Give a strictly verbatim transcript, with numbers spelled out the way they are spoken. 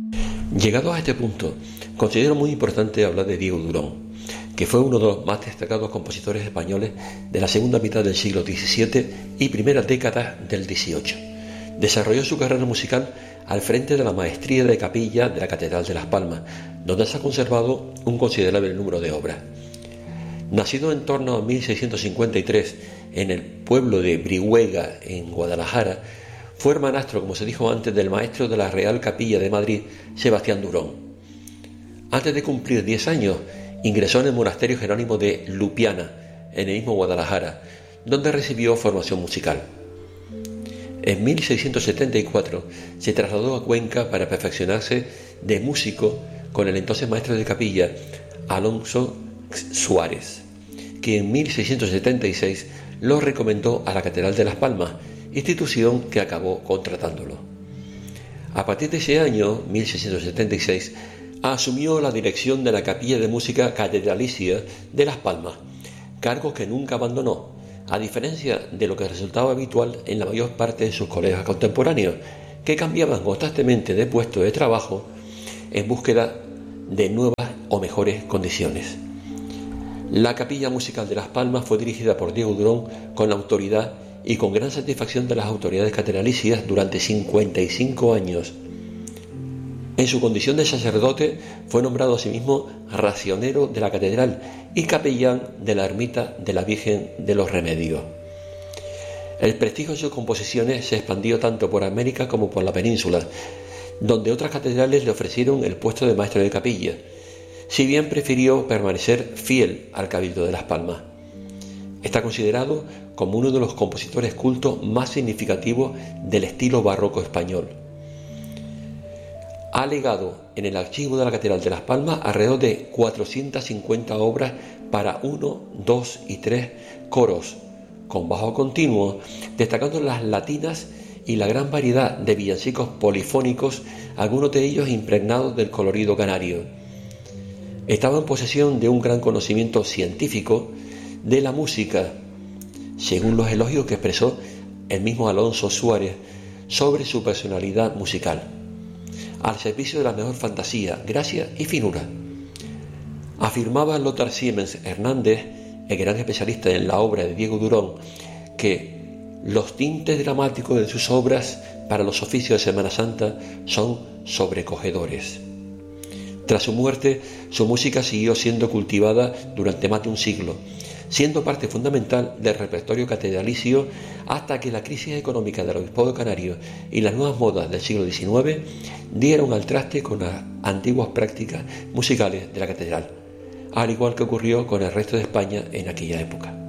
Llegados a este punto, considero muy importante hablar de Diego Durón, que fue uno de los más destacados compositores españoles de la segunda mitad del siglo diecisiete y primeras décadas del dieciocho. Desarrolló su carrera musical al frente de la maestría de capilla de la Catedral de Las Palmas, donde se ha conservado un considerable número de obras. Nacido en torno a mil seiscientos cincuenta y tres en el pueblo de Brihuega, en Guadalajara, fue hermanastro, como se dijo antes, del maestro de la Real Capilla de Madrid, Sebastián Durón. Antes de cumplir diez años, ingresó en el monasterio jerónimo de Lupiana, en el mismo Guadalajara, donde recibió formación musical. En mil seiscientos setenta y cuatro se trasladó a Cuenca para perfeccionarse de músico con el entonces maestro de capilla, Alonso Suárez, que en mil seiscientos setenta y seis lo recomendó a la Catedral de Las Palmas, institución que acabó contratándolo. A partir de ese año, mil seiscientos setenta y seis, asumió la dirección de la Capilla de Música Catedralicia de Las Palmas, cargo que nunca abandonó, a diferencia de lo que resultaba habitual en la mayor parte de sus colegas contemporáneos, que cambiaban constantemente de puesto de trabajo en búsqueda de nuevas o mejores condiciones. La Capilla Musical de Las Palmas fue dirigida por Diego Durón con la autoridad y con gran satisfacción de las autoridades catedralicias durante cincuenta y cinco años. En su condición de sacerdote fue nombrado asimismo racionero de la catedral y capellán de la ermita de la Virgen de los Remedios. El prestigio de sus composiciones se expandió tanto por América como por la península, donde otras catedrales le ofrecieron el puesto de maestro de capilla, si bien prefirió permanecer fiel al Cabildo de Las Palmas. Está considerado como uno de los compositores cultos más significativos del estilo barroco español. Ha legado en el archivo de la Catedral de Las Palmas alrededor de cuatrocientas cincuenta obras para uno, dos y tres coros, con bajo continuo, destacando las latinas y la gran variedad de villancicos polifónicos, algunos de ellos impregnados del colorido canario. Estaba en posesión de un gran conocimiento científico de la música, según los elogios que expresó el mismo Alonso Suárez sobre su personalidad musical, al servicio de la mejor fantasía, gracia y finura. Afirmaba Lothar Siemens Hernández, el gran especialista en la obra de Diego Durón, que los tintes dramáticos de sus obras para los oficios de Semana Santa son sobrecogedores. Tras su muerte, su música siguió siendo cultivada durante más de un siglo, siendo parte fundamental del repertorio catedralicio hasta que la crisis económica del obispado canario y las nuevas modas del siglo diecinueve dieron al traste con las antiguas prácticas musicales de la catedral, al igual que ocurrió con el resto de España en aquella época.